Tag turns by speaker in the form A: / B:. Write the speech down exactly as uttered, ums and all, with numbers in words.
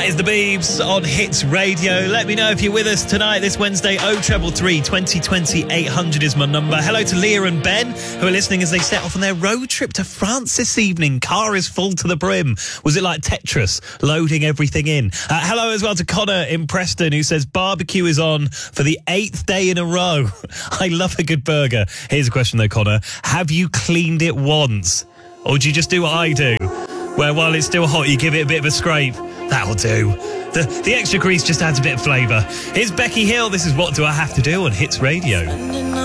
A: That is the Beebs on Hits Radio. Let me know if you're with us tonight, this Wednesday. oh three three, twenty twenty, eight hundred is my number. Hello to Leah and Ben, who are listening as they set off on their road trip to France this evening. Car is full to the brim. Was it like Tetris, loading everything in? Uh, hello as well to Connor in Preston, who says barbecue is on for the eighth day in a row. I love a good burger. Here's a question though, Connor. Have you cleaned it once? Or do you just do what I do, where while it's still hot, you give it a bit of a scrape? That'll do. The, the extra grease just adds a bit of flavour. Here's Becky Hill. This is What Do I Have to Do on Hits Radio.